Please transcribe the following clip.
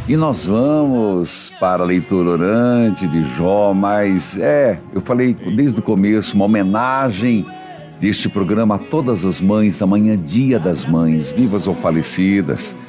E nós vamos para a leitura orante de Jó, mas eu falei desde o começo, uma homenagem deste programa a todas as mães, amanhã Dia das Mães, vivas ou falecidas.